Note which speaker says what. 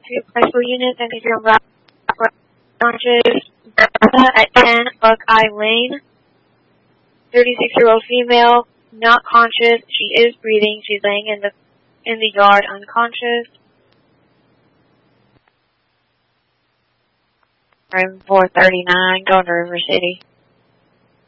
Speaker 1: to Crystal Unit and if you're conscious at 10 Buckeye Lane. 36-year-old female, not conscious. She is breathing. She's laying in the yard unconscious. Room 439, going to River City.